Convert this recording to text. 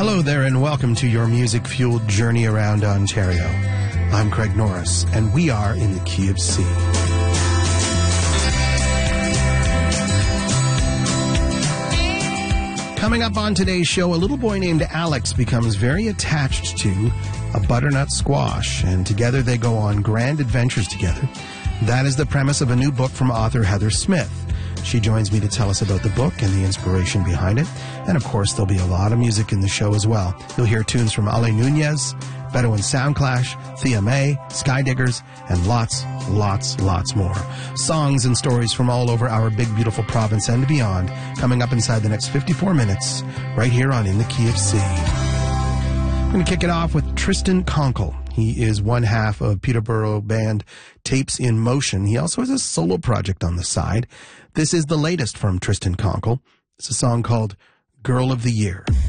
Hello there and welcome to your music-fueled journey around Ontario. I'm Craig Norris, and we are in the Key of C. Coming up on today's show, a little boy named Alex becomes very attached to a butternut squash, and together they go on grand adventures together. That is the premise of a new book from author Heather Smith. She joins me to tell us about the book and the inspiration behind it. And, of course, there'll be a lot of music in the show as well. You'll hear tunes from Ale Nunez, Bedouin Soundclash, Thea May, Skydiggers, and lots more. Songs and stories from all over our big, beautiful province and beyond coming up inside the next 54 minutes right here on In the Key of C. I'm going to kick it off with Tristan Conkle. He is one half of Peterborough band Tapes in Motion. He also has a solo project on the side. This is the latest from Tristan Conkle. It's a song called Girl of the Year.